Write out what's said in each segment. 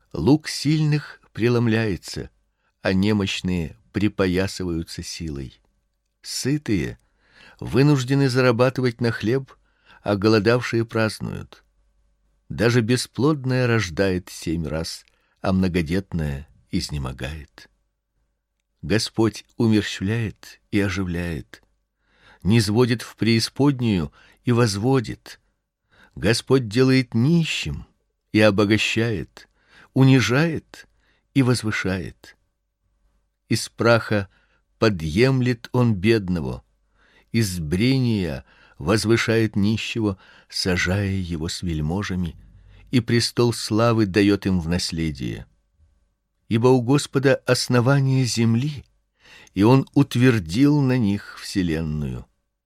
Лук сильных преломляется, а немощные припоясываются силой. Сытые вынуждены зарабатывать на хлеб, а голодавшие празднуют. Даже бесплодная рождает 7 раз, а многодетная изнемогает. Господь умерщвляет и оживляет, низводит в преисподнюю и возводит. Господь делает нищим и обогащает, унижает и возвышает. Из праха подъемлет он бедного, из брения возвышает нищего, сажая его с вельможами, и престол славы дает им в наследие. Ибо у Господа основание земли, и он утвердил на них вселенную.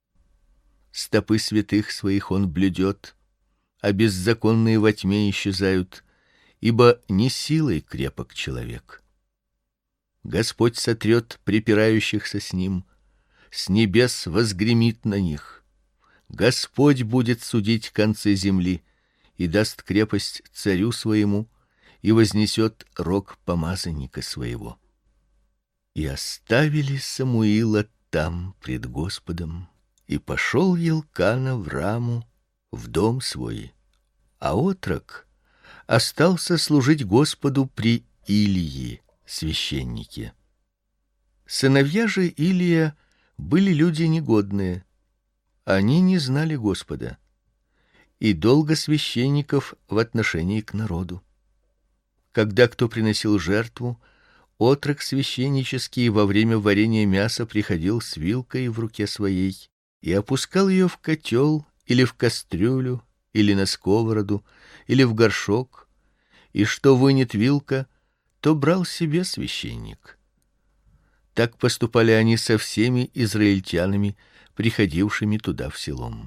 Стопы святых своих он блюдет, а беззаконные во тьме исчезают, ибо не силой крепок человек. Господь сотрет припирающихся с ним, с небес возгремит на них. Господь будет судить концы земли и даст крепость царю своему, и вознесет рог помазанника своего. И оставили Самуила там пред Господом, и пошел Елкана в Раму, в дом свой, а отрок остался служить Господу при Илии, священнике. Сыновья же Илия были люди негодные, они не знали Господа, и долго священников в отношении к народу. Когда кто приносил жертву, отрок священнический во время варения мяса приходил с вилкой в руке своей и опускал ее в котел или в кастрюлю, или на сковороду, или в горшок, и что вынет вилка, то брал себе священник. Так поступали они со всеми израильтянами, приходившими туда в селом.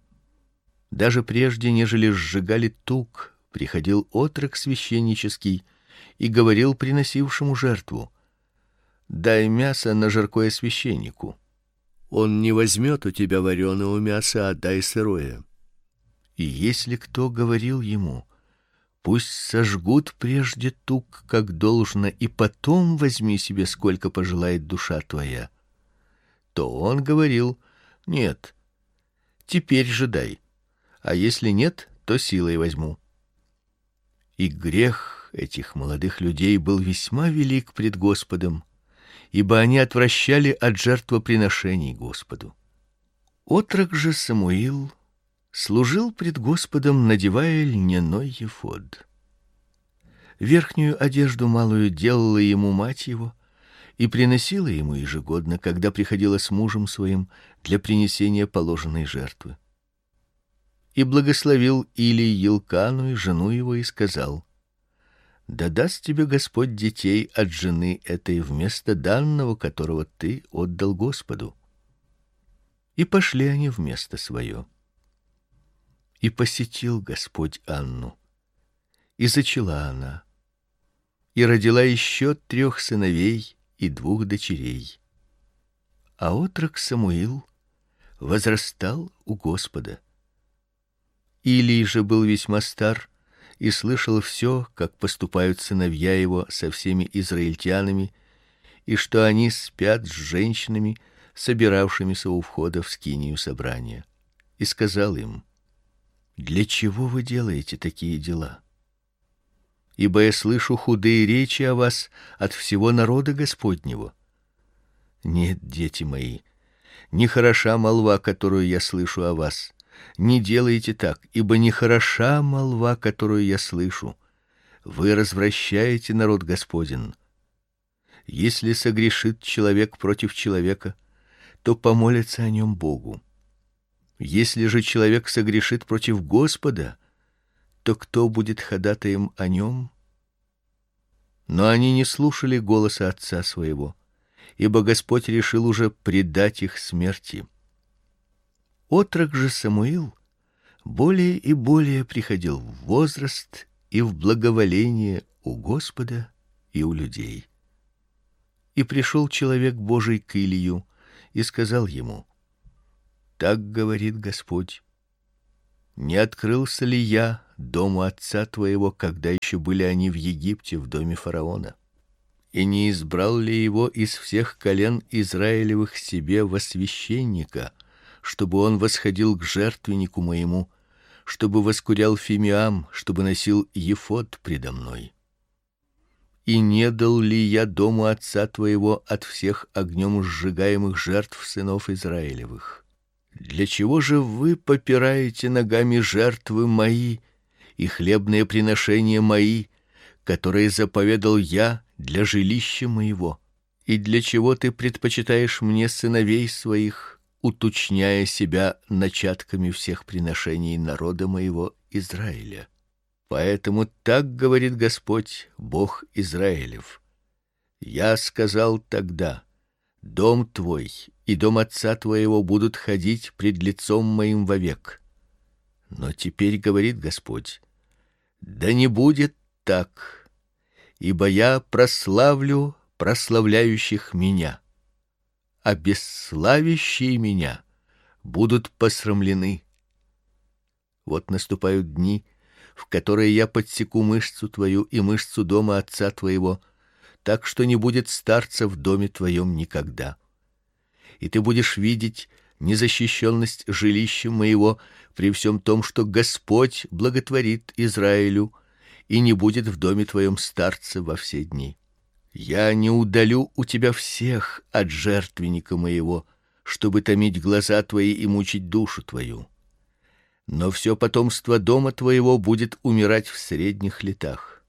Даже прежде, нежели сжигали тук, приходил отрок священнический и говорил приносившему жертву: «Дай мясо на жаркое священнику». Он не возьмет у тебя вареного мяса, а дай сырое. И если кто говорил ему: «Пусть сожгут прежде тук, как должно, и потом возьми себе, сколько пожелает душа твоя», то он говорил: «Нет, теперь же дай, а если нет, то силой возьму». И грех этих молодых людей был весьма велик пред Господом, ибо они отвращали от жертвоприношений Господу. Отрок же Самуил служил пред Господом, надевая льняной ефод. Верхнюю одежду малую делала ему мать его и приносила ему ежегодно, когда приходила с мужем своим для принесения положенной жертвы. И благословил Илий Елкану и жену его и сказал: «Да даст тебе Господь детей от жены этой вместо данного, которого ты отдал Господу». И пошли они в место свое. И посетил Господь Анну, и зачала она, и родила еще 3 сыновей и 2 дочерей. А отрок Самуил возрастал у Господа. Илий же был весьма стар и слышал все, как поступают сыновья его со всеми израильтянами, и что они спят с женщинами, собиравшимися у входа в скинию собрания. И сказал им: «Для чего вы делаете такие дела? Ибо я слышу худые речи о вас от всего народа Господнего». Нет, дети мои, не хороша молва, которую я слышу о вас. Не делайте так, ибо не хороша молва, которую я слышу. Вы развращаете народ Господень. Если согрешит человек против человека, то помолится о нем Богу. Если же человек согрешит против Господа, то кто будет ходатаем о нем? Но они не слушали голоса отца своего, ибо Господь решил уже предать их смерти. Отрок же Самуил более и более приходил в возраст и в благоволение у Господа и у людей. И пришел человек Божий к Илию и сказал ему: «Так говорит Господь: не открылся ли я дому отца твоего, когда еще были они в Египте в доме фараона? И не избрал ли его из всех колен Израилевых себе во священника, чтобы он восходил к жертвеннику моему, чтобы воскурял фимиам, чтобы носил ефод предо мной? И не дал ли я дому отца твоего от всех огнем сжигаемых жертв сынов Израилевых? Для чего же вы попираете ногами жертвы мои и хлебные приношения мои, которые заповедал я для жилища моего? И для чего ты предпочитаешь мне сыновей своих, уточняя себя начатками всех приношений народа моего Израиля? Поэтому так говорит Господь, Бог Израилев: я сказал тогда: дом твой и дом отца твоего будут ходить пред лицом моим вовек. Но теперь говорит Господь: да не будет так, ибо я прославлю прославляющих меня, а бесславящие меня будут посрамлены. Вот наступают дни, в которые я подсеку мышцу твою и мышцу дома отца твоего, так что не будет старца в доме твоем никогда. И ты будешь видеть незащищенность жилища моего при всем том, что Господь благотворит Израилю, и не будет в доме твоем старца во все дни. Я не удалю у тебя всех от жертвенника моего, чтобы томить глаза твои и мучить душу твою. Но все потомство дома твоего будет умирать в средних летах.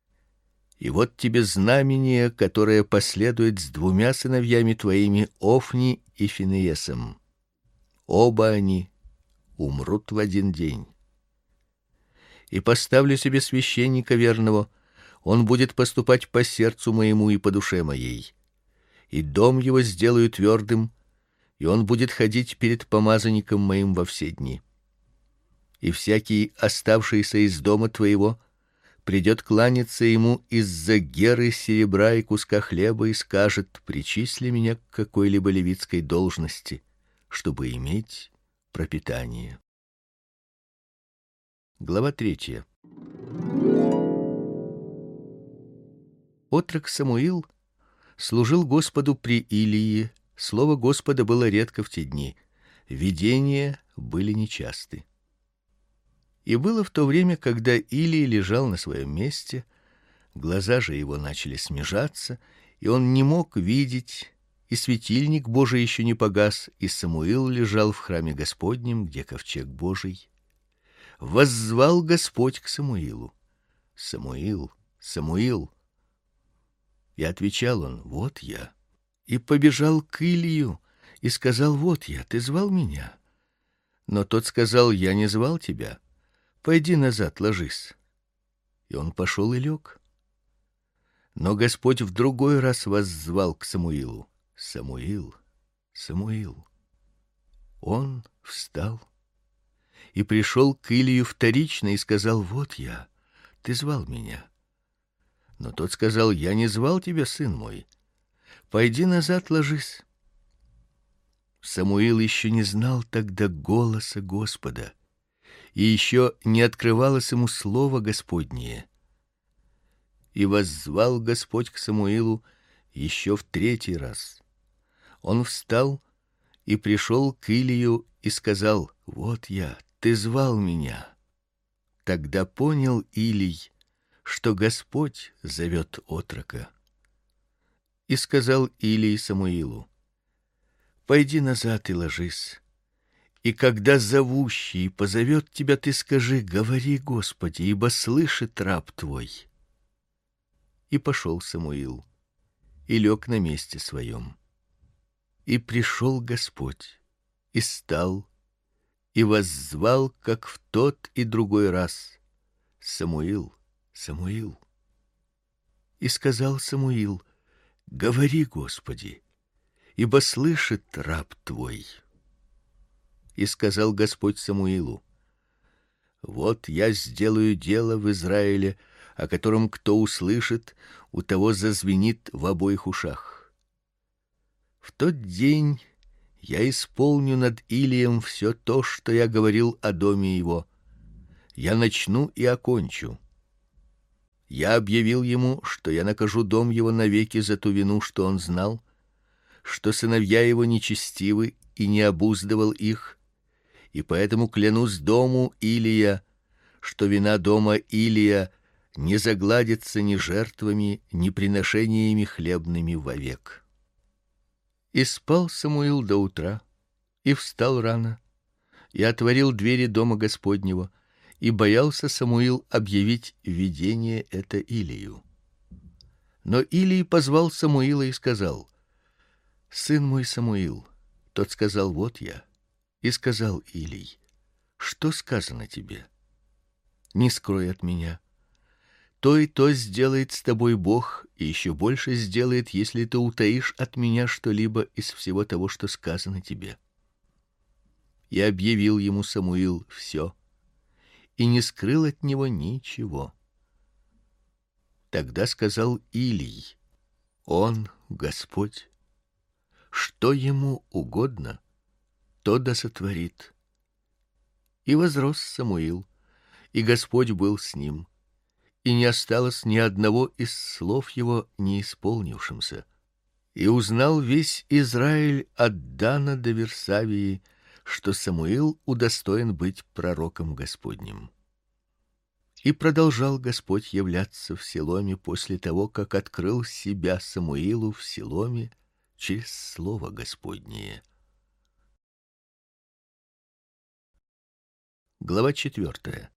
И вот тебе знамение, которое последует с двумя сыновьями твоими, Офни и Финеесом. Оба они умрут в один день. И поставлю себе священника верного, он будет поступать по сердцу моему и по душе моей. И дом его сделаю твердым, и он будет ходить перед помазанником моим во все дни. И всякий, оставшийся из дома твоего, придет кланяться ему из-за геры серебра и куска хлеба и скажет: причисли меня к какой-либо левитской должности, чтобы иметь пропитание. Глава 3. Отрок Самуил служил Господу при Илии. Слово Господа было редко в те дни, видения были нечасты. И было в то время, когда Илий лежал на своем месте, глаза же его начали смежаться, и он не мог видеть, и светильник Божий еще не погас, и Самуил лежал в храме Господнем, где ковчег Божий. Воззвал Господь к Самуилу: Самуил, Самуил. И отвечал он: вот я. И побежал к Илию и сказал: вот я, ты звал меня? Но тот сказал: я не звал тебя. Пойди назад, ложись. И он пошел и лег. Но Господь в другой раз воззвал к Самуилу: Самуил, Самуил. Он встал и пришел к Илию вторично и сказал: вот я, ты звал меня. Но тот сказал: я не звал тебя, сын мой. Пойди назад, ложись. Самуил еще не знал тогда голоса Господа, и еще не открывалось ему слово Господнее. И воззвал Господь к Самуилу еще в третий раз. Он встал и пришел к Илию и сказал: вот я, ты звал меня. Тогда понял Илий, что Господь зовет отрока. И сказал Илий Самуилу: пойди назад и ложись. И когда зовущий позовет тебя, ты скажи: говори, Господи, ибо слышит раб твой. И пошел Самуил и лег на месте своем. И пришел Господь и стал и воззвал, как в тот и другой раз: Самуил, Самуил. И сказал Самуил: говори, Господи, ибо слышит раб твой. И сказал Господь Самуилу: вот я сделаю дело в Израиле, о котором кто услышит, у того зазвенит в обоих ушах. В тот день я исполню над Илием все то, что я говорил о доме его. я начну и окончу. Я объявил ему, что я накажу дом его навеки за ту вину, что он знал, что сыновья его нечестивы и не обуздывал их, и поэтому клянусь дому Илия, что вина дома Илия не загладится ни жертвами, ни приношениями хлебными вовек. И спал Самуил до утра, и встал рано, и отворил двери дома Господнего, и боялся Самуил объявить видение это Илию. Но Илий позвал Самуила и сказал: сын мой Самуил. Тот сказал: вот я. И сказал Илий: что сказано тебе? Не скрой от меня. То и то сделает с тобой Бог, и еще больше сделает, если ты утаишь от меня что-либо из всего того, что сказано тебе. И объявил ему Самуил все, и не скрыл от него ничего. Тогда сказал Илий: он, Господь, что ему угодно, то да сотворит. И возрос Самуил, и Господь был с ним, и не осталось ни одного из слов его не исполнившимся. И узнал весь Израиль от Дана до Версавии, что Самуил удостоен быть пророком Господним. И продолжал Господь являться в Силоме после того, как открыл себя Самуилу в Силоме через слово Господнее. Глава 4.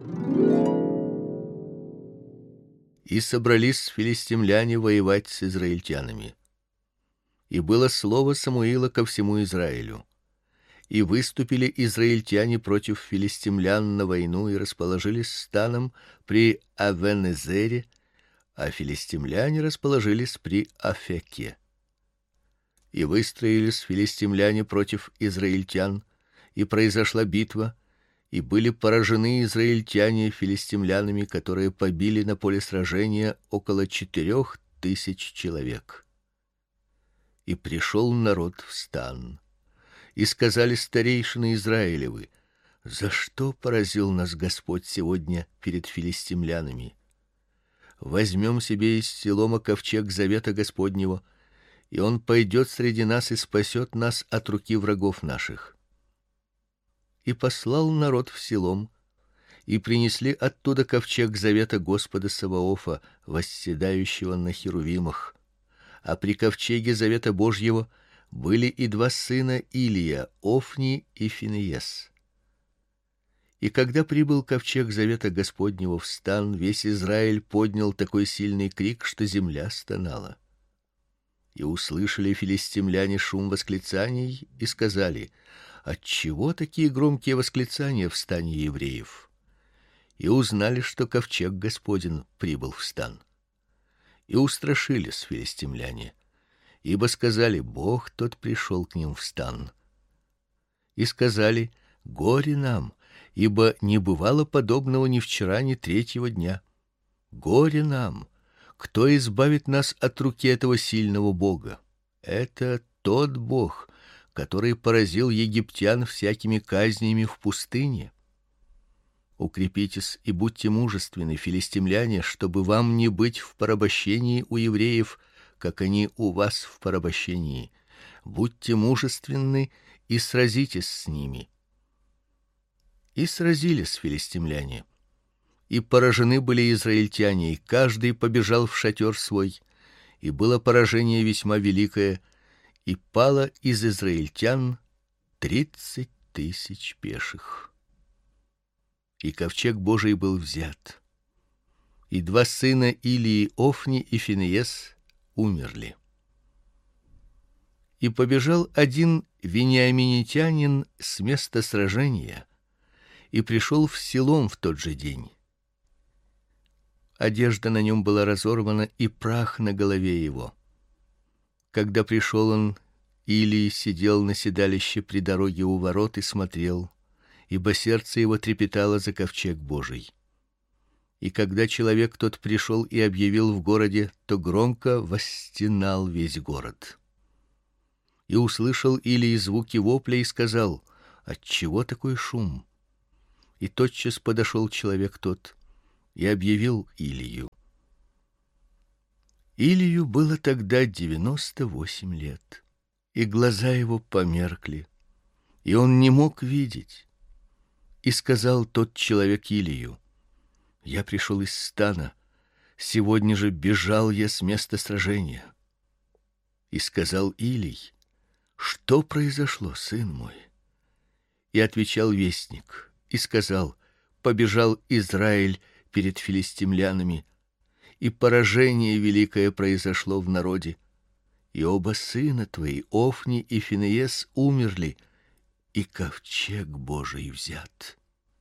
И собрались филистимляне воевать с израильтянами. И было слово Самуила ко всему Израилю. И выступили израильтяне против филистимлян на войну и расположились станом при Авен-Эзере, а филистимляне расположились при Афеке. И выстроились филистимляне против израильтян, и произошла битва, и были поражены израильтяне филистимлянами, которые побили на поле сражения около 4000 человек. И пришел народ в стан, и сказали старейшины Израилевы: за что поразил нас Господь сегодня перед филистимлянами? Возьмем себе из Силома ковчег завета Господнего, и он пойдет среди нас и спасет нас от руки врагов наших. И послал народ в Силом, и принесли оттуда ковчег завета Господа Саваофа, восседающего на херувимах. А при ковчеге завета Божьего были и два сына Илия, Офни и Финеес. И когда прибыл ковчег завета Господнего в стан, весь Израиль поднял такой сильный крик, что земля стонала. И услышали филистимляне шум восклицаний и сказали: отчего такие громкие восклицания в стане евреев? И узнали, что ковчег Господень прибыл в стан. И устрашились филистимляне, ибо сказали: Бог тот пришел к ним в стан. И сказали: горе нам, ибо не бывало подобного ни вчера, ни третьего дня. Горе нам, кто избавит нас от руки этого сильного Бога? Это тот Бог, который поразил египтян всякими казнями в пустыне. Укрепитесь и будьте мужественны, филистимляне, чтобы вам не быть в порабощении у евреев, как они у вас в порабощении. Будьте мужественны и сразитесь с ними. И сразились филистимляне. И поражены были израильтяне, и каждый побежал в шатер свой, и было поражение весьма великое, и пало из израильтян 30 000 пеших. И ковчег Божий был взят, и два сына Илии, Офни и Финеес, умерли. И побежал один вениаминитянин с места сражения, и пришел в Силом в тот же день. Одежда на нем была разорвана, и прах на голове его. Когда пришел он, Илий сидел на седалище при дороге у ворот и смотрел, ибо сердце его трепетало за ковчег Божий. И когда человек тот пришел и объявил в городе, то громко восстенал весь город. И услышал Илий звуки вопля и сказал: отчего такой шум? И тотчас подошел человек тот и объявил Илию. Илию было тогда 98 лет, и глаза его померкли, и он не мог видеть. И сказал тот человек Илию: я пришел из стана, сегодня же бежал я с места сражения. И сказал Илий: что произошло, сын мой? И отвечал вестник и сказал: побежал Израиль перед филистимлянами, и поражение великое произошло в народе, и оба сына твои, Офни и Финеес, умерли, и ковчег Божий взят.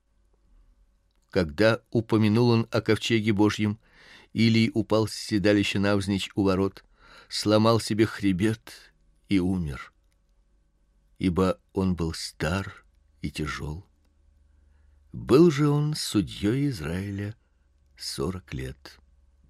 Когда упомянул он о ковчеге Божьем, Илий упал с седалища навзничь у ворот, сломал себе хребет и умер, ибо он был стар и тяжел. Был же он судьей Израиля 40 лет.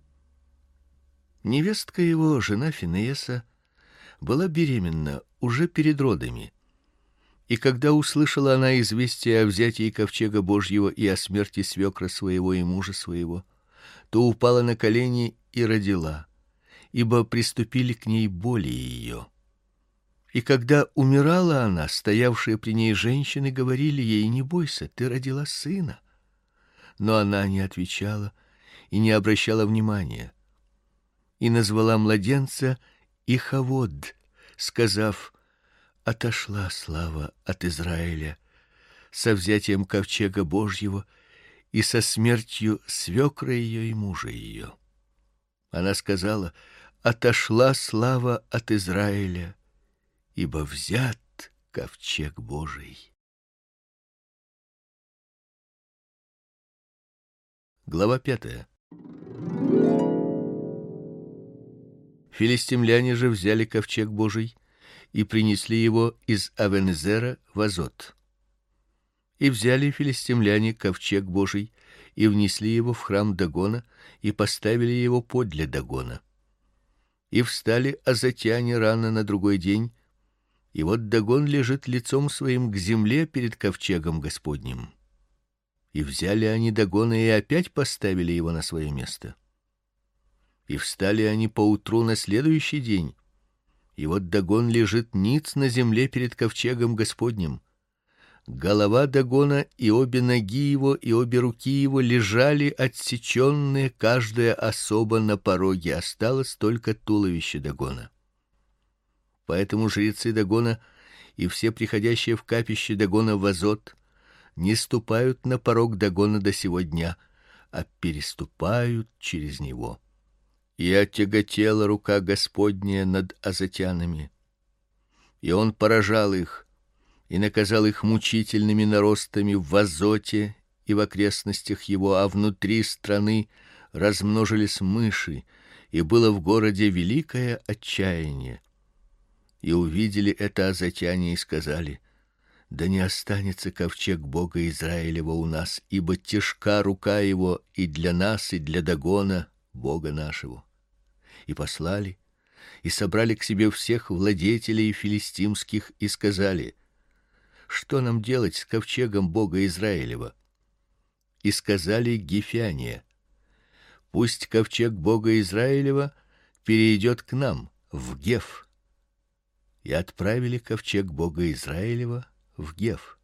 Невестка его, жена Финееса, была беременна уже перед родами. И когда услышала она известие о взятии ковчега Божьего и о смерти свекра своего и мужа своего, то упала на колени и родила, ибо приступили к ней боли ее. И когда умирала она, стоявшие при ней женщины говорили ей: не бойся, ты родила сына. Но она не отвечала и не обращала внимания. И назвала младенца Ихавод, сказав: отошла слава от Израиля со взятием ковчега Божьего и со смертью свекра ее и мужа ее. Она сказала: отошла слава от Израиля, ибо взят ковчег Божий. Глава 5. Филистимляне же взяли ковчег Божий и принесли его из Авенезера в Азот. И взяли филистимляне ковчег Божий и внесли его в храм Дагона и поставили его подле Дагона. И встали азотяне рано на другой день, и вот Дагон лежит лицом своим к земле перед ковчегом Господним. И взяли они Дагона и опять поставили его на свое место. И встали они поутру на следующий день, и вот Дагон лежит ниц на земле перед ковчегом Господним. Голова Дагона и обе ноги его и обе руки его лежали отсеченные, каждая особо на пороге, осталось только туловище Дагона. Поэтому жрецы Дагона и все приходящие в капище Дагона в Азот не ступают на порог Дагона до сего дня, а переступают через него. И отяготела рука Господня над азотянами, и он поражал их и наказал их мучительными наростами в Азоте и в окрестностях его, а внутри страны размножились мыши, и было в городе великое отчаяние. И увидели это азотяне и сказали: да не останется ковчег Бога Израилева у нас, ибо тяжка рука его и для нас, и для Дагона, Бога нашего. И послали и собрали к себе всех владетелей филистимских и сказали: что нам делать с ковчегом Бога Израилева? И сказали гифяне: пусть ковчег Бога Израилева перейдет к нам в Геф. И отправили ковчег Бога Израилева в Геф.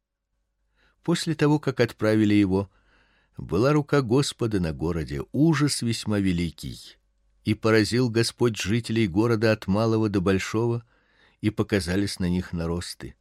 После того, как отправили его, была рука Господа на городе, ужас весьма великий, и поразил Господь жителей города от малого до большого, и показались на них наросты.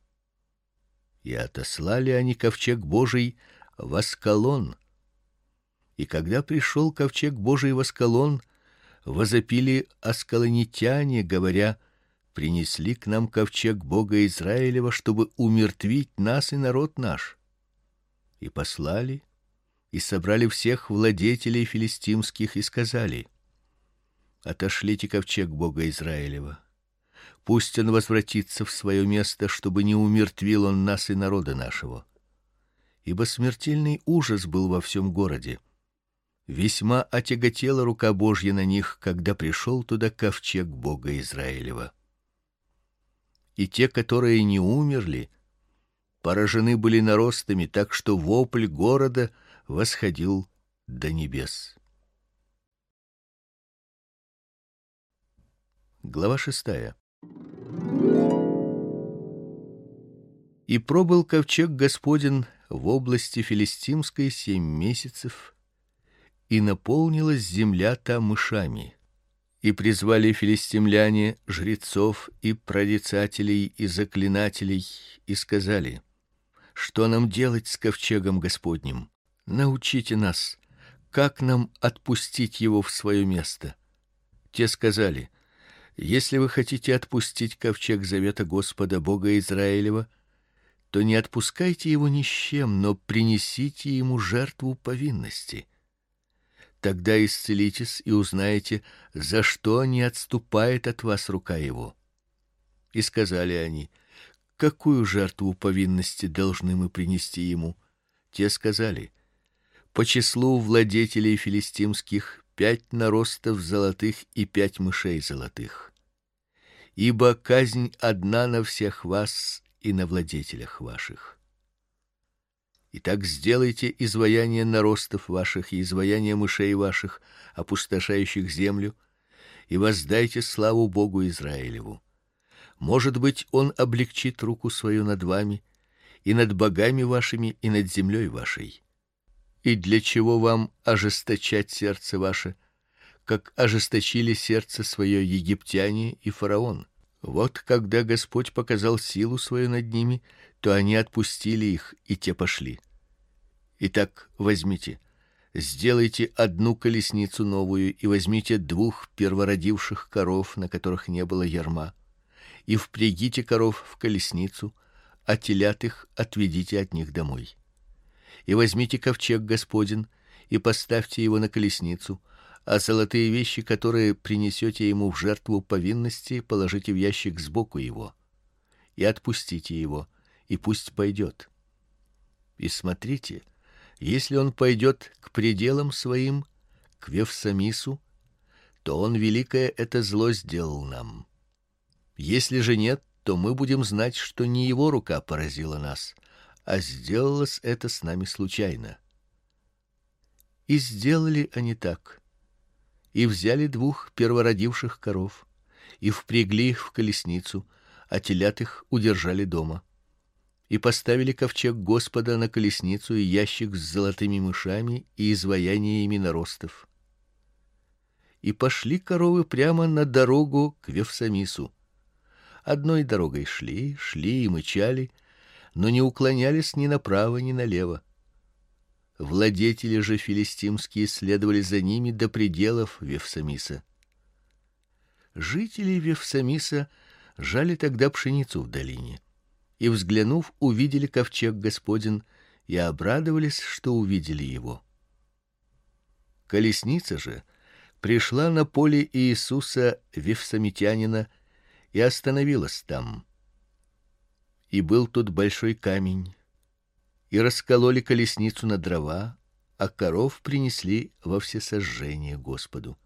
И отослали они ковчег Божий в Аскалон. И когда пришел ковчег Божий в Аскалон, возопили аскалонитяне, говоря: принесли к нам ковчег Бога Израилева, чтобы умертвить нас и народ наш. И послали и собрали всех владетелей филистимских и сказали: отошлите ковчег Бога Израилева. Пусть он возвратится в свое место, чтобы не умертвил он нас и народа нашего. Ибо смертельный ужас был во всем городе. Весьма отяготела рука Божья на них, когда пришел туда ковчег Бога Израилева. И те, которые не умерли, поражены были наростами, так что вопль города восходил до небес. Глава 6. И пробыл ковчег Господень в области филистимской 7 месяцев, и наполнилась земля та мышами. И призвали филистимляне жрецов и прорицателей и заклинателей и сказали: что нам делать с ковчегом Господним? Научите нас, как нам отпустить его в свое место. Те сказали: если вы хотите отпустить ковчег завета Господа Бога Израилева, то не отпускайте его ни с чем, но принесите ему жертву повинности. Тогда исцелитесь и узнаете, за что не отступает от вас рука его. И сказали они: какую жертву повинности должны мы принести ему? Те сказали: по числу владетелей филистимских 5 наростов золотых и 5 мышей золотых. Ибо казнь одна на всех вас и на владетелях ваших. Итак, сделайте изваяние наростов ваших и изваяние мышей ваших, опустошающих землю, и воздайте славу Богу Израилеву. Может быть, он облегчит руку свою над вами и над богами вашими и над землей вашей. И для чего вам ожесточать сердце ваше, как ожесточили сердце свое египтяне и фараон? Вот когда Господь показал силу свою над ними, то они отпустили их, и те пошли. Итак, возьмите, сделайте 1 колесницу новую и возьмите 2 первородивших коров, на которых не было ярма, и впрягите коров в колесницу, а телят их отведите от них домой. И возьмите ковчег Господень и поставьте его на колесницу, а золотые вещи, которые принесете ему в жертву повинности, положите в ящик сбоку его. И отпустите его, и пусть пойдет. И смотрите, если он пойдет к пределам своим, к Вевсамису, то он великое это зло сделал нам. Если же нет, то мы будем знать, что не его рука поразила нас, а сделалось это с нами случайно. И сделали они так. И взяли 2 первородивших коров, и впрягли их в колесницу, а телят их удержали дома. И поставили ковчег Господа на колесницу и ящик с золотыми мышами и изваяниями наростов. И пошли коровы прямо на дорогу к Вевсамису. Одной дорогой шли и мычали, но не уклонялись ни направо, ни налево. Владетели же филистимские следовали за ними до пределов Вевсамиса. Жители Вевсамиса жали тогда пшеницу в долине, и, взглянув, увидели ковчег Господень и обрадовались, что увидели его. Колесница же пришла на поле Иисуса Вевсамитянина и остановилась там. И был тут большой камень, и раскололи колесницу на дрова, а коров принесли во всесожжение Господу.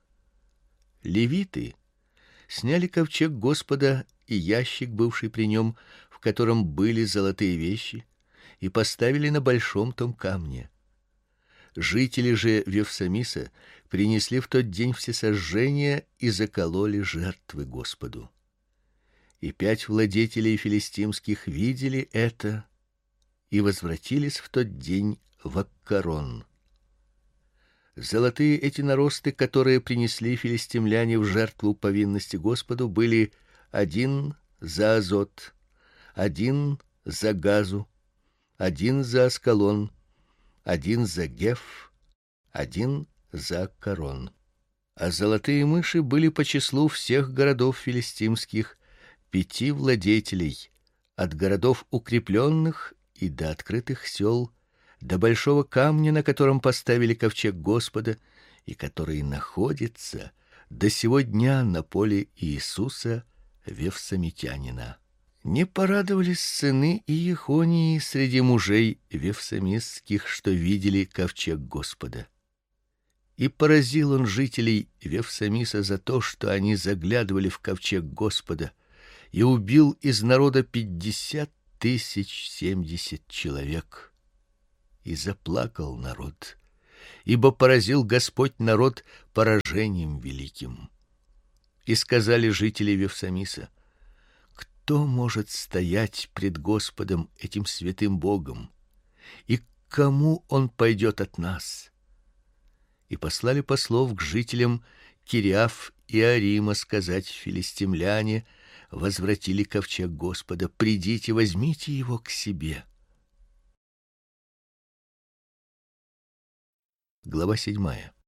Левиты сняли ковчег Господа и ящик, бывший при нем, в котором были золотые вещи, и поставили на большом том камне. Жители же Вевсамиса принесли в тот день всесожжение и закололи жертвы Господу. И 5 владетелей филистимских видели это и возвратились в тот день в Аккарон. Золотые эти наросты, которые принесли филистимляне в жертву повинности Господу, были 1 за Азот, 1 за Газу, 1 за Аскалон, 1 за Геф, 1 за Аккарон. А золотые мыши были по числу всех городов филистимских 5 владетелей, от городов укрепленных и до открытых сел, до большого камня, на котором поставили ковчег Господа, и который находится до сего дня на поле Иисуса Вевсамитянина. Не порадовались сыны Иехонии среди мужей вевсамисских, что видели ковчег Господа. И поразил он жителей Вевсамиса за то, что они заглядывали в ковчег Господа, и убил из народа 50 70 человек. И заплакал народ, ибо поразил Господь народ поражением великим. И сказали жители Вифсамиса: кто может стоять пред Господом этим святым Богом? И к кому он пойдет от нас? И послали послов к жителям Кириаф и Арима сказать: филистимляне возвратили ковчег Господа, придите, возьмите его к себе. Глава 7.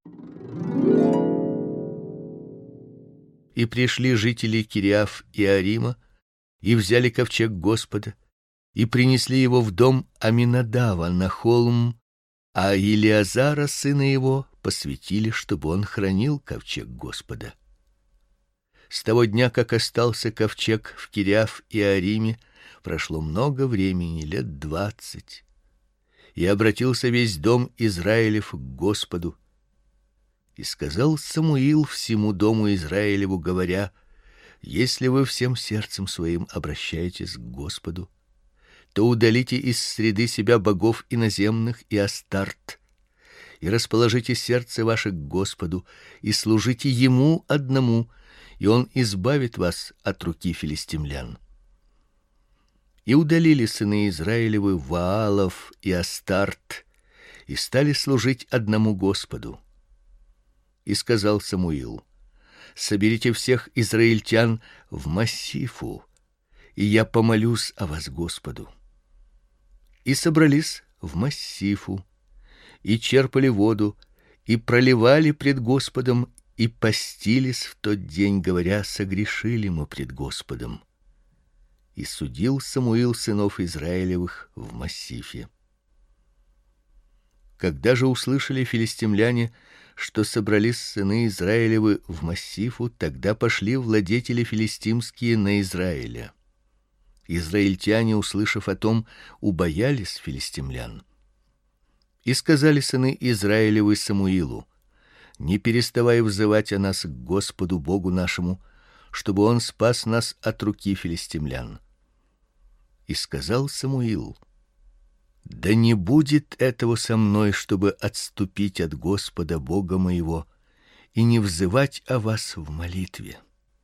И пришли жители Кириаф и Арима, и взяли ковчег Господа, и принесли его в дом Аминадава на холм, а Илиазара сына его посвятили, чтобы он хранил ковчег Господа. С того дня, как остался ковчег в Кириаф и Ариме, прошло много времени, 20 лет. И обратился весь дом Израилев к Господу. И сказал Самуил всему дому Израилеву, говоря: если вы всем сердцем своим обращаетесь к Господу, то удалите из среды себя богов иноземных и Астарт, и расположите сердце ваше к Господу, и служите ему одному, и он избавит вас от руки филистимлян. И удалили сыны Израилевы Ваалов и Астарт, и стали служить одному Господу. И сказал Самуил: соберите всех израильтян в Массифу, и я помолюсь о вас Господу. И собрались в Массифу, и черпали воду, и проливали пред Господом, и постились в тот день, говоря: согрешили мы пред Господом. И судил Самуил сынов Израилевых в Массифе. Когда же услышали филистимляне, что собрались сыны Израилевы в Массифу, тогда пошли владетели филистимские на Израиля. Израильтяне, услышав о том, убоялись филистимлян. И сказали сыны Израилевы Самуилу: не переставай взывать о нас к Господу Богу нашему, чтобы он спас нас от руки филистимлян. И сказал Самуил: да не будет этого со мной, чтобы отступить от Господа Бога моего и не взывать о вас в молитве.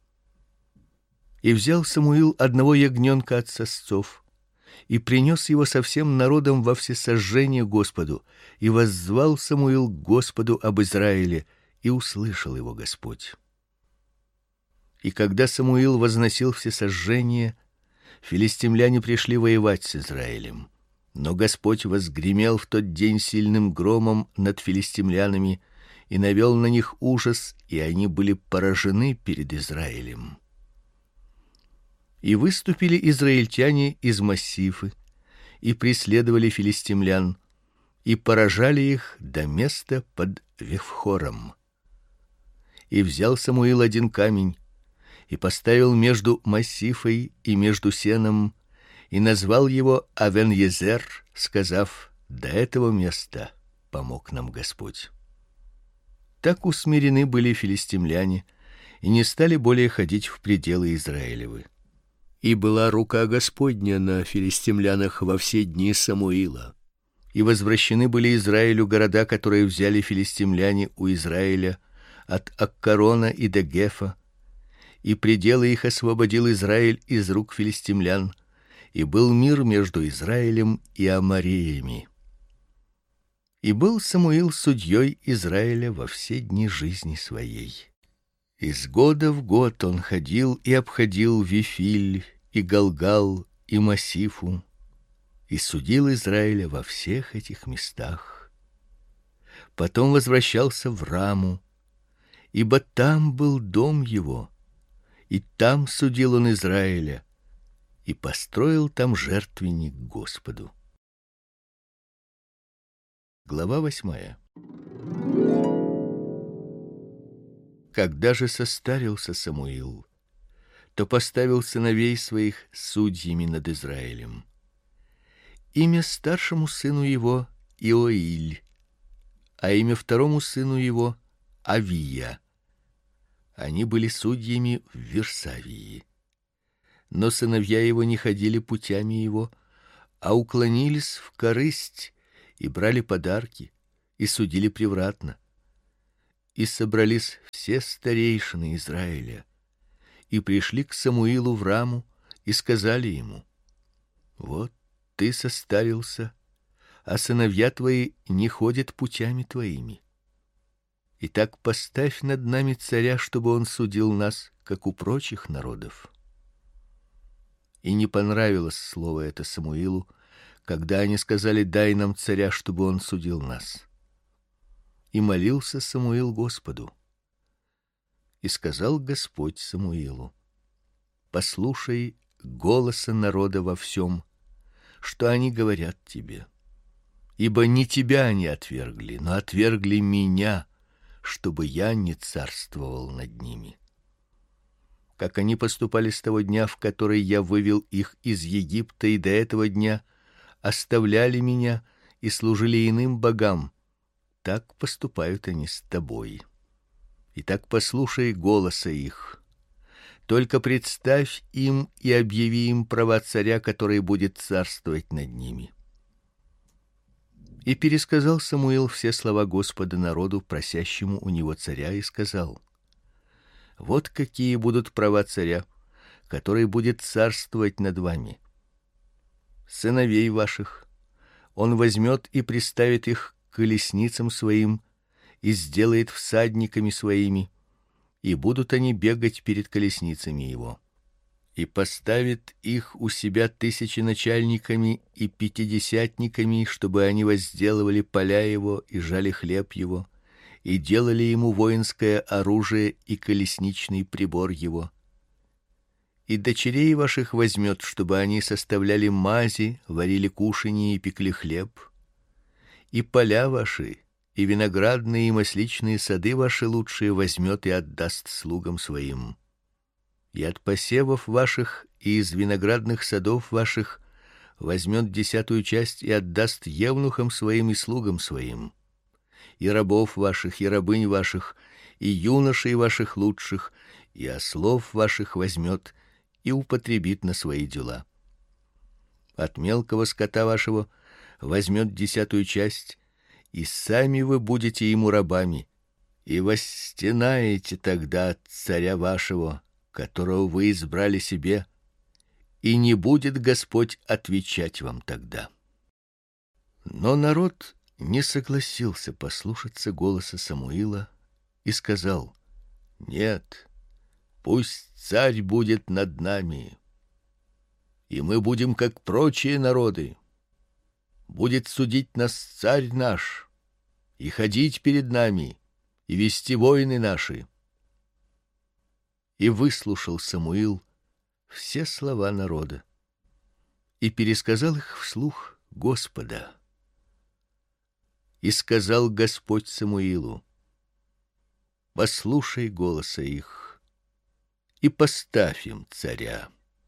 И взял Самуил одного ягненка от сосцов и принес его со всем народом во всесожжение Господу, и воззвал Самуил к Господу об Израиле, и услышал его Господь. И когда Самуил возносил всесожжение, филистимляне пришли воевать с Израилем. Но Господь возгремел в тот день сильным громом над филистимлянами и навел на них ужас, и они были поражены перед Израилем. И выступили израильтяне из Массифы и преследовали филистимлян, и поражали их до места под Вифхором. И взял Самуил один камень и поставил между Массифой и между сеном, и назвал его Авен-Езер, сказав: до этого места помог нам Господь. Так усмирены были филистимляне и не стали более ходить в пределы Израилевы. И была рука Господня на филистимлянах во все дни Самуила. И возвращены были Израилю города, которые взяли филистимляне у Израиля от Аккарона и до Гефа, и пределы их освободил Израиль из рук филистимлян, и был мир между Израилем и аморреями. И был Самуил судьей Израиля во все дни жизни своей. Из года в год он ходил и обходил Вифиль и Галгал и Массифу, и судил Израиля во всех этих местах. Потом возвращался в Раму, ибо там был дом его, и там судил он Израиля, и построил там жертвенник Господу. Глава 8. Когда же состарился Самуил, то поставил сыновей своих судьями над Израилем. Имя старшему сыну его Иоиль, а имя второму сыну его Авия. Они были судьями в Вирсавии. Но сыновья его не ходили путями его, а уклонились в корысть и брали подарки и судили превратно. И собрались все старейшины Израиля и пришли к Самуилу в Раму и сказали ему: вот ты состарился, а сыновья твои не ходят путями твоими. Итак, поставь над нами царя, чтобы он судил нас, как у прочих народов. И не понравилось слово это Самуилу, когда они сказали: дай нам царя, чтобы он судил нас. И молился Самуил Господу. И сказал Господь Самуилу: послушай голоса народа во всем, что они говорят тебе. Ибо не тебя они отвергли, но отвергли меня, чтобы я не царствовал над ними. Как они поступали с того дня, в который я вывел их из Египта, и до этого дня оставляли меня и служили иным богам, так поступают они с тобой. Итак, послушай голоса их. Только представь им и объяви им права царя, который будет царствовать над ними. И пересказал Самуил все слова Господа народу, просящему у него царя, и сказал: вот какие будут права царя, который будет царствовать над вами. Сыновей ваших он возьмет и приставит их к колесницам своим и сделает всадниками своими, и будут они бегать перед колесницами его. И поставит их у себя тысяченачальниками и пятидесятниками, чтобы они возделывали поля его и жали хлеб его, и делали ему воинское оружие и колесничный прибор его. И дочерей ваших возьмет, чтобы они составляли мази, варили кушанье и пекли хлеб. И поля ваши, и виноградные и масличные сады ваши лучшие возьмет и отдаст слугам своим. И от посевов ваших и из виноградных садов ваших возьмет 10 часть и отдаст евнухам своим и слугам своим. И рабов ваших, и рабынь ваших, и юношей ваших лучших, и ослов ваших возьмет и употребит на свои дела. От мелкого скота вашего возьмет 10 часть, и сами вы будете ему рабами, и восстенаете тогда от царя вашего, которого вы избрали себе, и не будет Господь отвечать вам тогда. Но народ не согласился послушаться голоса Самуила и сказал: нет, пусть царь будет над нами, и мы будем как прочие народы. Будет судить нас царь наш, и ходить перед нами, и вести войны наши. И выслушал Самуил все слова народа и пересказал их вслух Господа. И сказал Господь Самуилу: послушай голоса их и поставь им царя.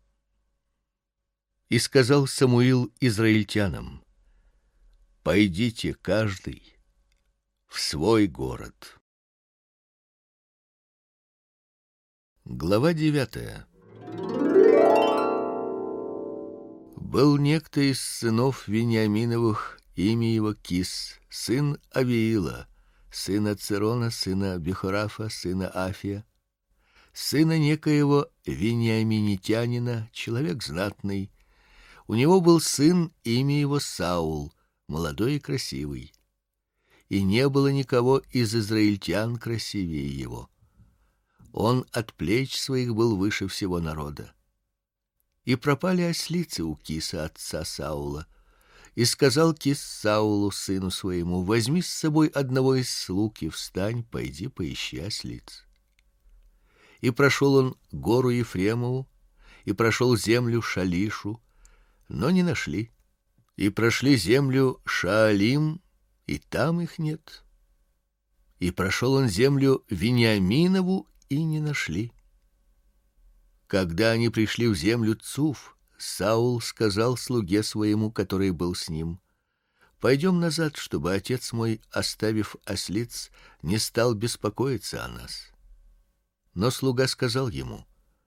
И сказал Самуил израильтянам: пойдите каждый в свой город. Глава 9. Был некто из сынов Вениаминовых, имя его Кис, сын Авиила, сына Цирона, сына Бехорафа, сына Афия, сына некоего вениаминитянина, человек знатный. У него был сын, имя его Саул, молодой и красивый. И не было никого из израильтян красивее его. Он от плеч своих был выше всего народа. И пропали ослицы у Киса, отца Саула. И сказал Кис Саулу, сыну своему: возьми с собой одного из слуг и встань, пойди поищи ослиц. И прошел он гору Ефремову, и прошел землю Шалишу, но не нашли. И прошли землю Шаалим, и там их нет. И прошел он землю Вениаминову, и не нашли. Когда они пришли в землю Цуф, Саул сказал слуге своему, который был с ним: пойдем назад, чтобы отец мой, оставив ослиц, не стал беспокоиться о нас. Но слуга сказал ему: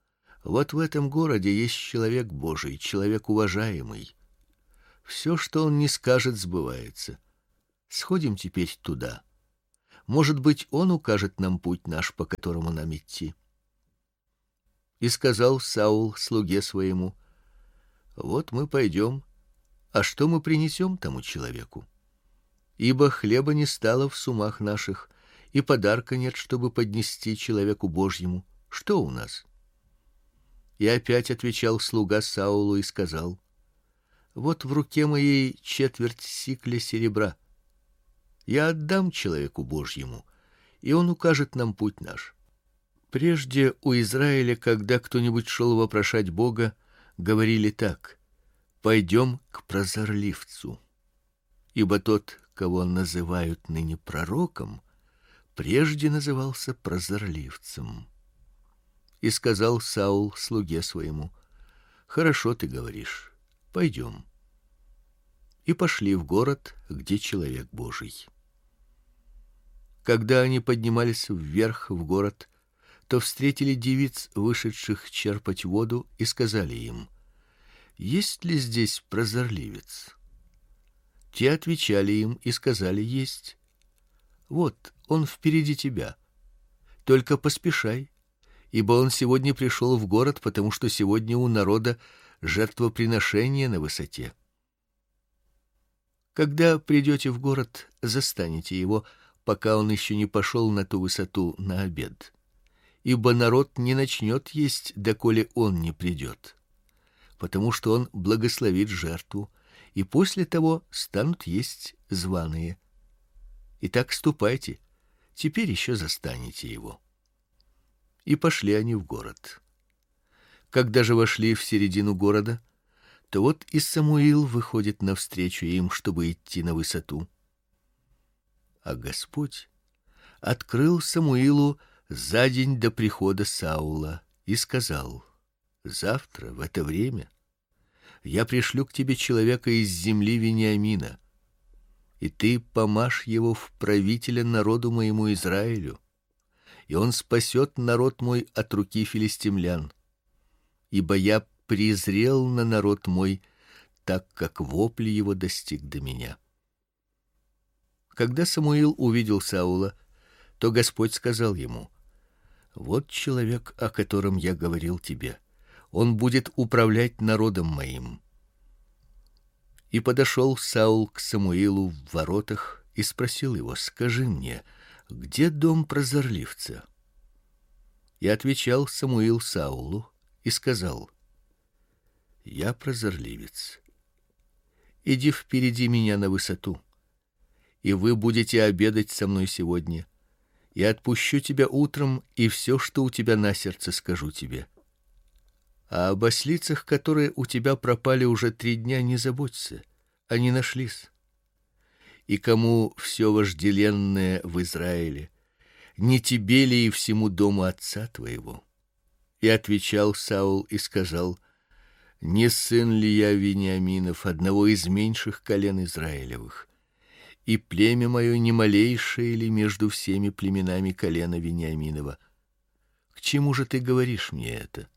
Вот в этом городе есть человек Божий, человек уважаемый. Все, что он не скажет, сбывается. Сходим теперь туда. Может быть, он укажет нам путь наш, по которому нам идти. И сказал Саул слуге своему: вот мы пойдем, а что мы принесем тому человеку? Ибо хлеба не стало в сумах наших, и подарка нет, чтобы поднести человеку Божьему. Что у нас? И опять отвечал слуга Саулу и сказал: вот в руке моей четверть сикля серебра. Я отдам человеку Божьему, и он укажет нам путь наш. Прежде у Израиля, когда кто-нибудь шел вопрошать Бога, говорили так: пойдем к прозорливцу. Ибо тот, кого называют ныне пророком, прежде назывался прозорливцем. И сказал Саул слуге своему: хорошо ты говоришь, пойдем. И пошли в город, где человек Божий. Когда они поднимались вверх в город, то встретили девиц, вышедших черпать воду, и сказали им: есть ли здесь прозорливец? Те отвечали им и сказали: есть. Вот он впереди тебя. Только поспешай, ибо он сегодня пришел в город, потому что сегодня у народа жертвоприношение на высоте. Когда придете в город, застанете его, пока он еще не пошел на ту высоту на обед. Ибо народ не начнет есть, доколе он не придет, потому что он благословит жертву, и после того станут есть званые. Итак, ступайте, теперь еще застанете его. И пошли они в город. Когда же вошли в середину города, то вот и Самуил выходит навстречу им, чтобы идти на высоту. А Господь открыл Самуилу за день до прихода Саула и сказал: завтра в это время я пришлю к тебе человека из земли Вениамина, и ты помажь его в правителя народу моему Израилю, и он спасет народ мой от руки филистимлян. Ибо я презрел на народ мой, так как вопль его достиг до меня. Когда Самуил увидел Саула, то Господь сказал ему: вот человек, о котором я говорил тебе. Он будет управлять народом моим. И подошел Саул к Самуилу в воротах и спросил его: скажи мне, где дом прозорливца? И отвечал Самуил Саулу и сказал: я прозорливец. Иди впереди меня на высоту, и вы будете обедать со мной сегодня. Я отпущу тебя утром, и все, что у тебя на сердце, скажу тебе. А об ослицах, которые у тебя пропали уже 3 дня, не заботься, они нашлись. И кому все вожделенное в Израиле, не тебе ли и всему дому отца твоего? И отвечал Саул и сказал: не сын ли я Вениаминов, одного из меньших колен Израилевых? И племя мое не малейшее ли между всеми племенами колена Вениаминова? К чему же ты говоришь мне это?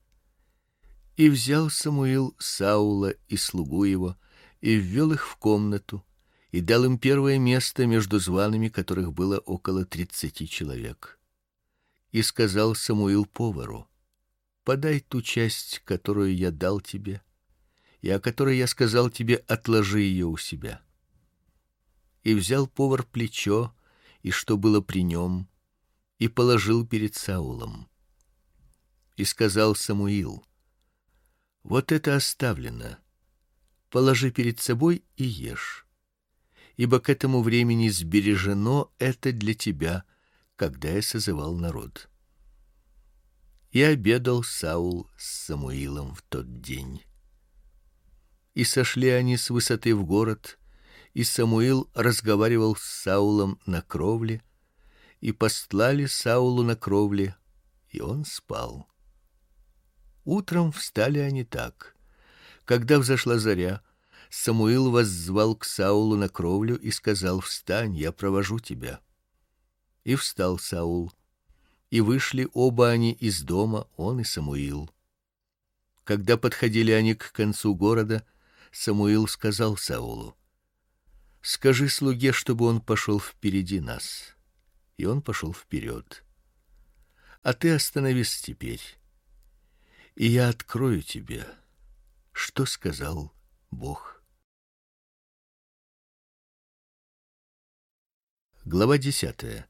И взял Самуил Саула и слугу его, и ввел их в комнату, и дал им первое место между зваными, которых было около 30 человек. И сказал Самуил повару: подай ту часть, которую я дал тебе, и о которой я сказал тебе: отложи ее у себя. И взял повар плечо, и что было при нем, и положил перед Саулом. И сказал Самуил: вот это оставлено, положи перед собой и ешь, ибо к этому времени сбережено это для тебя, когда я созывал народ. И обедал Саул с Самуилом в тот день. И сошли они с высоты в город, и Самуил разговаривал с Саулом на кровле, и постлали Саулу на кровле, и он спал. Утром встали они так: когда взошла заря, Самуил воззвал к Саулу на кровлю и сказал: встань, я провожу тебя. И встал Саул, и вышли оба они из дома, он и Самуил. Когда подходили они к концу города, Самуил сказал Саулу: скажи слуге, чтобы он пошел впереди нас. И он пошел вперед. А ты остановись теперь, и я открою тебе, что сказал Бог. Глава 10.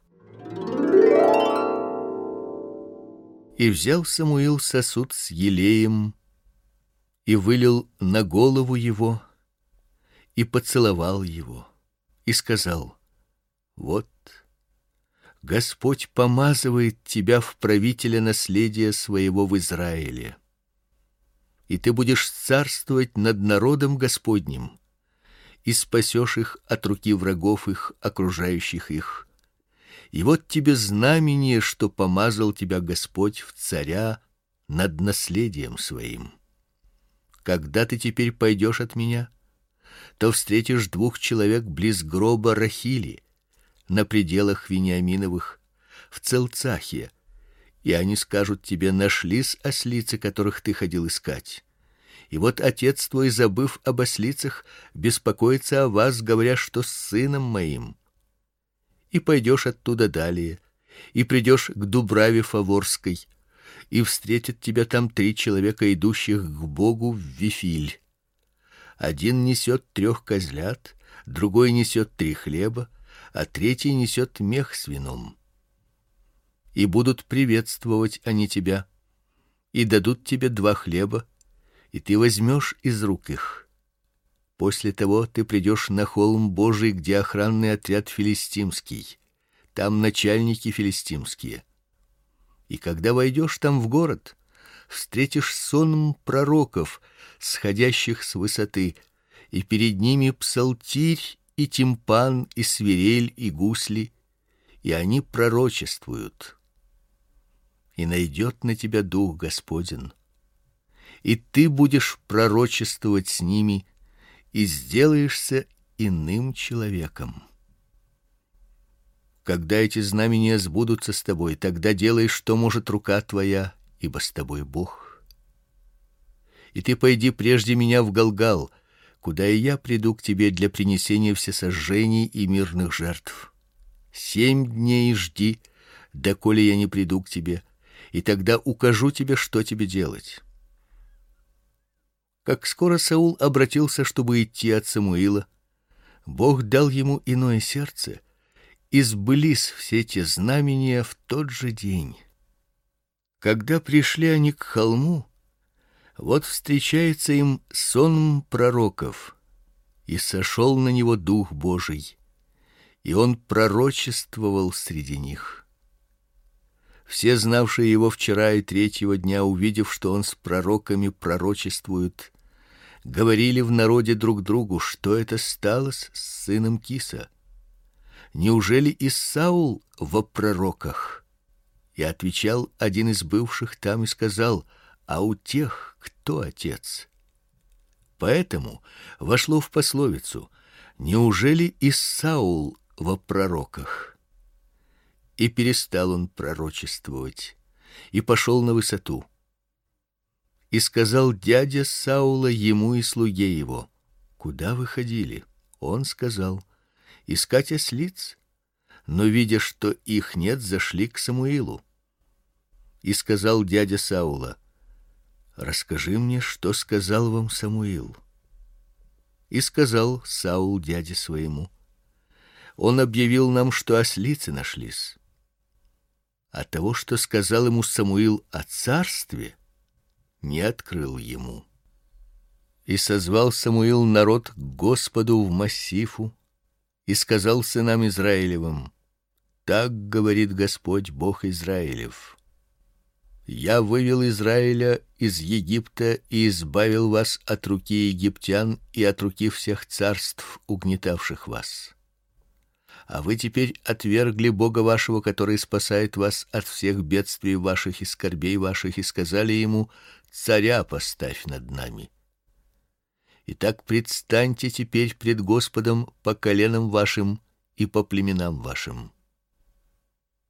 И взял Самуил сосуд с елеем и вылил на голову его и поцеловал его и сказал: вот Господь помазывает тебя в правителя наследия своего в Израиле, и ты будешь царствовать над народом Господним и спасешь их от руки врагов их, окружающих их. И вот тебе знамение, что помазал тебя Господь в царя над наследием своим. Когда ты теперь пойдешь от меня, то встретишь 2 человек близ гроба Рахили, на пределах Вениаминовых, в Целцахе, и они скажут тебе: нашлись ослицы, которых ты ходил искать. И вот отец твой, забыв об ослицах, беспокоится о вас, говоря, что с сыном моим. И пойдешь оттуда далее, и придешь к Дубраве Фаворской, и встретят тебя там 3 человека, идущих к Богу в Вифиль. Один несет 3 козлят, другой несет 3 хлеба, а третий несет мех с вином. И будут приветствовать они тебя, и дадут тебе 2 хлеба, и ты возьмешь из рук их. После того ты придешь на холм Божий, где охранный отряд филистимский, там начальники филистимские. И когда войдешь там в город, встретишь сон пророков, сходящих с высоты, и перед ними псалтирь и тимпан, и свирель, и гусли, и они пророчествуют. И найдет на тебя Дух Господень, и ты будешь пророчествовать с ними, и сделаешься иным человеком. Когда эти знамения сбудутся с тобой, тогда делай, что может рука твоя, ибо с тобой Бог. И ты пойди прежде меня в Галгал, куда и я приду к тебе для принесения всесожжений и мирных жертв. 7 дней жди, доколе я не приду к тебе, и тогда укажу тебе, что тебе делать. Как скоро Саул обратился, чтобы идти от Самуила, Бог дал ему иное сердце, и сбылись все те знамения в тот же день. Когда пришли они к холму, вот встречается им сон пророков, и сошел на него Дух Божий, и он пророчествовал среди них. Все, знавшие его вчера и 3-го дня, увидев, что он с пророками пророчествует, говорили в народе друг другу: что это сталось с сыном Киса? Неужели и Саул во пророках? И отвечал один из бывших там и сказал: а у тех кто отец? Поэтому вошло в пословицу: неужели и Саул во пророках? И перестал он пророчествовать, и пошел на высоту. И сказал дядя Саула ему и слуге его: куда вы ходили? Он сказал: искать ослиц. Но видя, что их нет, зашли к Самуилу. И сказал дядя Саула: расскажи мне, что сказал вам Самуил. И сказал Саул дяде своему: он объявил нам, что ослицы нашлись. А того, что сказал ему Самуил о царстве, не открыл ему. И созвал Самуил народ к Господу в Массифу и сказал сынам Израилевым: так говорит Господь, Бог Израилев: я вывел Израиля из Египта и избавил вас от руки египтян и от руки всех царств, угнетавших вас. А вы теперь отвергли Бога вашего, который спасает вас от всех бедствий ваших и скорбей ваших, и сказали ему: царя поставь над нами. Итак, предстаньте теперь пред Господом по коленам вашим и по племенам вашим.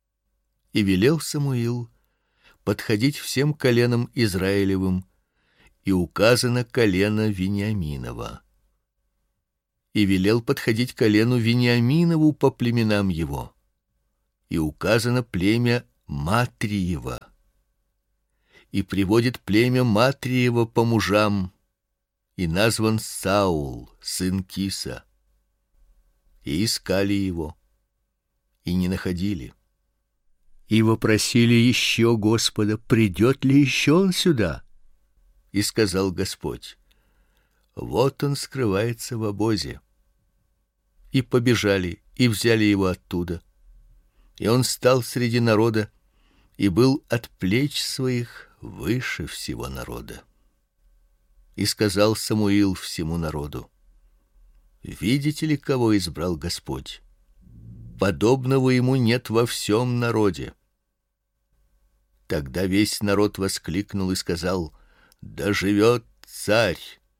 И велел Самуил подходить всем коленам Израилевым и указано колено Вениаминова. И велел подходить колену Вениаминову по племенам его. И указано племя Матриева. И приводит племя Матриева по мужам, и назван Саул, сын Киса. И искали его, и не находили. И вопросили еще Господа, придет ли еще он сюда. И сказал Господь: вот он скрывается в обозе. И побежали, и взяли его оттуда. И он стал среди народа, и был от плеч своих выше всего народа. И сказал Самуил всему народу: видите ли, кого избрал Господь? Подобного ему нет во всем народе. Тогда весь народ воскликнул и сказал: да живет царь.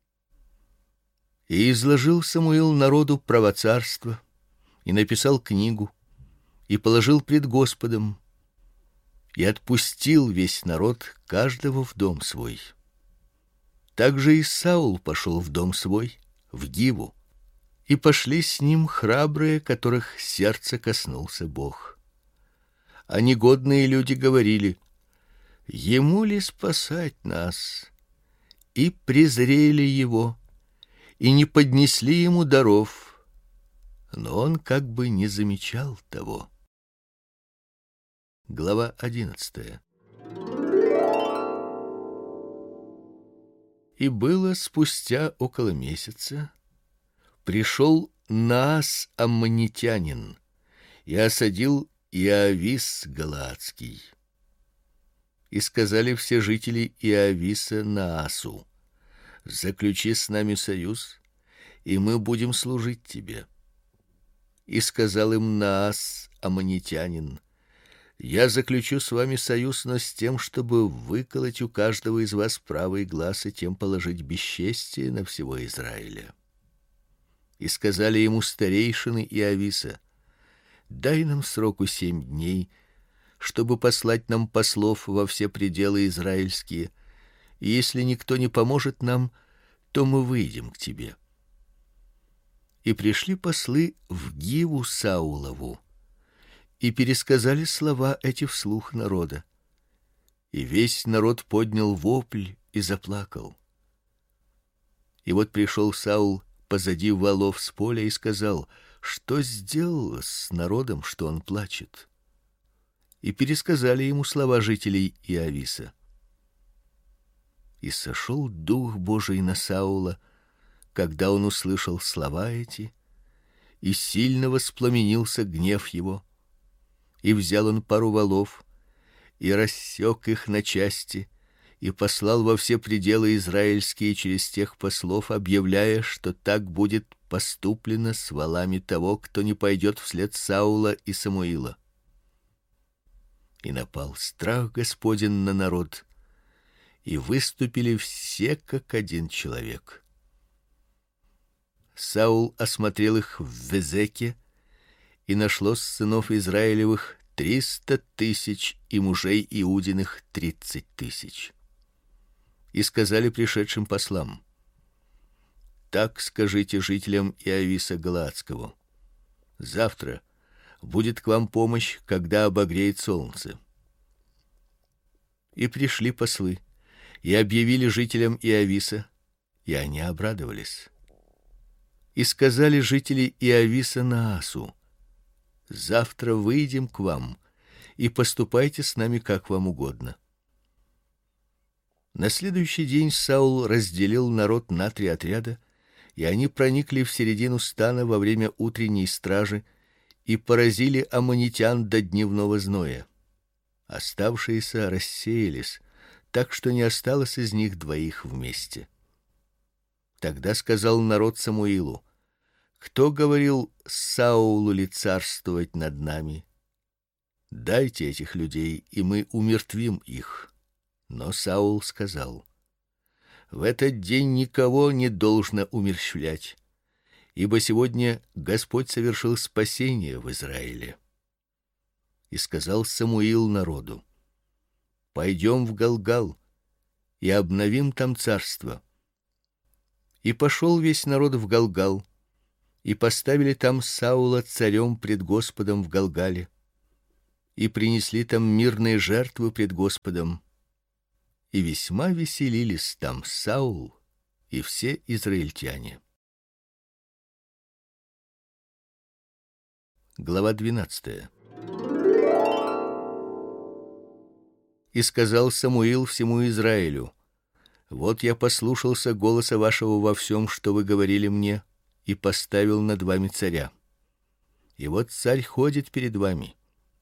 И изложил Самуил народу правоцарство, и написал книгу, и положил пред Господом, и отпустил весь народ каждого в дом свой. Также и Саул пошел в дом свой, в Гиву, и пошли с ним храбрые, которых сердце коснулся Бог. А негодные люди говорили: ему ли спасать нас? И презрели его, и не поднесли ему даров, но он как бы не замечал того. Глава 11. И было спустя около месяца, пришел Наас аммонитянин и осадил Иавис галаадский. И сказали все жители Иависа Наасу: заключи с нами союз, и мы будем служить тебе. И сказал им Наас аммонитянин: я заключу с вами союз, но с тем, чтобы выколоть у каждого из вас правый глаз и тем положить бесчестие на всего Израиля. И сказали ему старейшины Иависа: дай нам сроку 7 дней, чтобы послать нам послов во все пределы израильские, и если никто не поможет нам, то мы выйдем к тебе. И пришли послы в Гиву Саулову, и пересказали слова эти вслух народа. И весь народ поднял вопль и заплакал. И вот пришел Саул позади валов с поля и сказал: что сделалось с народом, что он плачет? И пересказали ему слова жителей Иависа. И сошел Дух Божий на Саула, когда он услышал слова эти, и сильно воспламенился гнев его. И взял он пару валов, и рассек их на части, и послал во все пределы израильские через тех послов, объявляя, что так будет поступлено с валами того, кто не пойдет вслед Саула и Самуила. И напал страх Господень на народ, и выступили все как один человек. Саул осмотрел их в Везеке, и нашлось сынов Израилевых 300 000 и мужей Иудиных 30 000. И сказали пришедшим послам: так скажите жителям Иависа галаадского: завтра будет к вам помощь, когда обогреет солнце. И пришли послы и объявили жителям Иависа, и они обрадовались. И сказали жители Иависа Наасу: завтра выйдем к вам, и поступайте с нами как вам угодно. На следующий день Саул разделил народ на 3 отряда, и они проникли в середину стана во время утренней стражи и поразили аммонитян до дневного зноя. Оставшиеся рассеялись, так что не осталось из них 2 вместе. Тогда сказал народ Самуилу: кто говорил Саулу ли царствовать над нами? Дайте этих людей, и мы умертвим их. Но Саул сказал: в этот день никого не должно умерщвлять, ибо сегодня Господь совершил спасение в Израиле. И сказал Самуил народу: пойдем в Галгал, и обновим там царство. И пошел весь народ в Галгал, и поставили там Саула царем пред Господом в Галгале, и принесли там мирные жертвы пред Господом, и весьма веселились там Саул и все израильтяне. Глава 12. И сказал Самуил всему Израилю: вот я послушался голоса вашего во всем, что вы говорили мне, и поставил над вами царя. И вот царь ходит перед вами.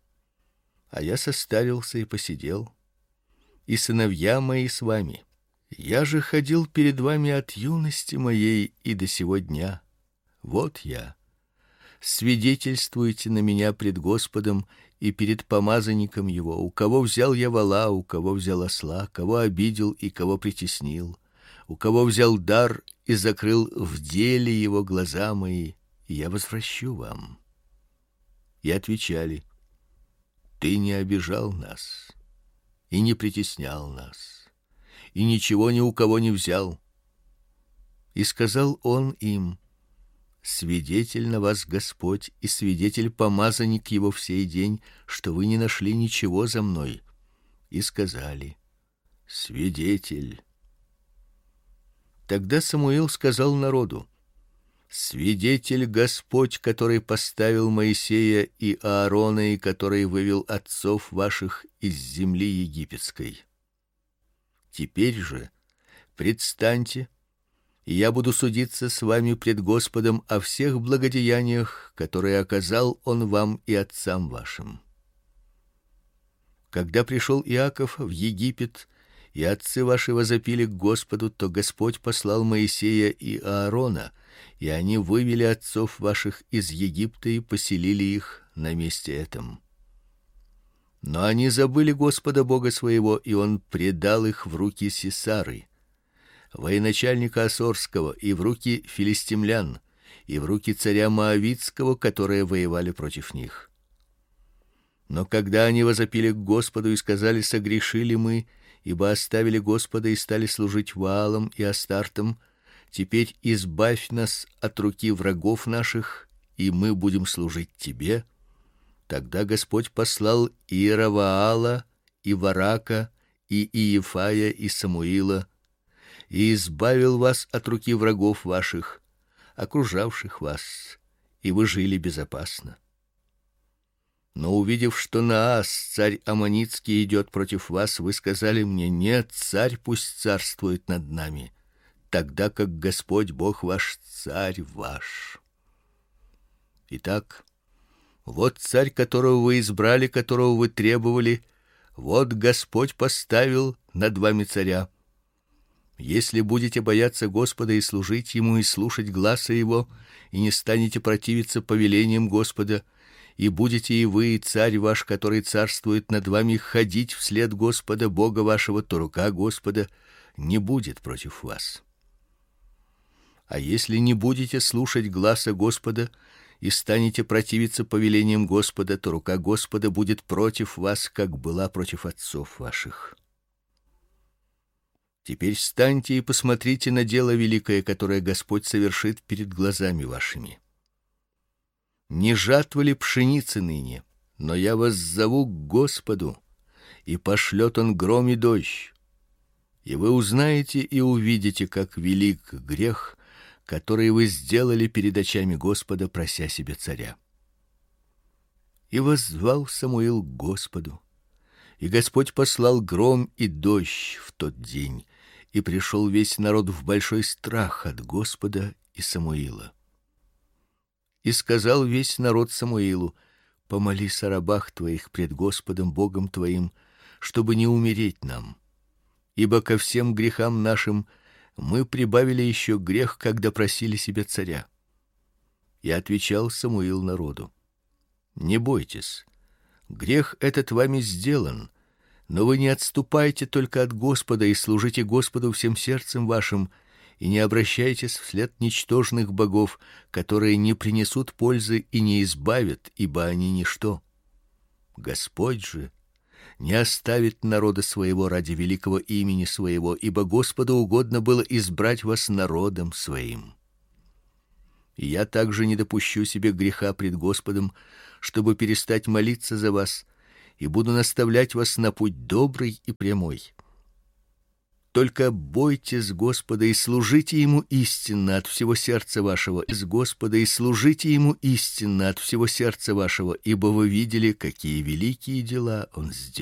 А я состарился и посидел, и сыновья мои с вами. Я же ходил перед вами от юности моей и до сего дня. Вот я. Свидетельствуйте на меня пред Господом и перед помазанником его, у кого взял я вола, у кого взял осла, кого обидел и кого притеснил, у кого взял дар и закрыл в деле его глаза мои, и я возвращу вам. И отвечали: ты не обижал нас и не притеснял нас, и ничего ни у кого не взял. И сказал он им: свидетель на вас Господь и свидетель помазанник его в сей день, что вы не нашли ничего за мной. И сказали: свидетель. Тогда Самуил сказал народу: свидетель Господь, который поставил Моисея и Аарона, и который вывел отцов ваших из земли египетской. Теперь же предстаньте, и я буду судиться с вами пред Господом о всех благодеяниях, которые оказал он вам и отцам вашим. Когда пришел Иаков в Египет, и отцы ваши возопили к Господу, то Господь послал Моисея и Аарона, и они вывели отцов ваших из Египта и поселили их на месте этом. Но они забыли Господа Бога своего, и он предал их в руки Сисары, военачальника Асорского, и в руки филистимлян, и в руки царя Моавитского, которые воевали против них. Но когда они возопили к Господу и сказали: согрешили мы, ибо оставили Господа и стали служить Ваалам и Астартам, теперь избавь нас от руки врагов наших, и мы будем служить тебе. Тогда Господь послал Иераваала, и Варака, и Иефая, и Самуила, и избавил вас от руки врагов ваших, окружавших вас, и вы жили безопасно. Но увидев, что Наас, царь аммонитский, идет против вас, вы сказали мне: нет, царь пусть царствует над нами, тогда как Господь Бог ваш царь ваш. Итак, вот царь, которого вы избрали, которого вы требовали, вот Господь поставил над вами царя. Если будете бояться Господа и служить ему и слушать гласа его, и не станете противиться повелениям Господа, и будете и вы, и царь ваш, который царствует над вами, ходить вслед Господа Бога вашего, то рука Господа не будет против вас. А если не будете слушать гласа Господа и станете противиться повелениям Господа, то рука Господа будет против вас, как была против отцов ваших. Теперь встаньте и посмотрите на дело великое, которое Господь совершит перед глазами вашими. Не жатва ли пшеницы ныне? Но я вас зову к Господу, и пошлет он гром и дождь. И вы узнаете и увидите, как велик грех, который вы сделали перед очами Господа, прося себе царя. И воззвал Самуил к Господу, и Господь послал гром и дождь в тот день, и пришел весь народ в большой страх от Господа и Самуила. И сказал весь народ Самуилу: помолись о рабах твоих пред Господом Богом твоим, чтобы не умереть нам. Ибо ко всем грехам нашим мы прибавили еще грех, когда просили себе царя. И отвечал Самуил народу: не бойтесь, грех этот вами сделан, но вы не отступайте только от Господа и служите Господу всем сердцем вашим, и не обращайтесь вслед ничтожных богов, которые не принесут пользы и не избавят, ибо они ничто. Господь же не оставит народа своего ради великого имени своего, ибо Господу угодно было избрать вас народом своим. И я также не допущу себе греха пред Господом, чтобы перестать молиться за вас, и буду наставлять вас на путь добрый и прямой. Только бойтесь Господа и служите ему истинно от всего сердца вашего. Из Господа и служите ему истинно от всего сердца вашего, ибо вы видели, какие великие дела он сделал.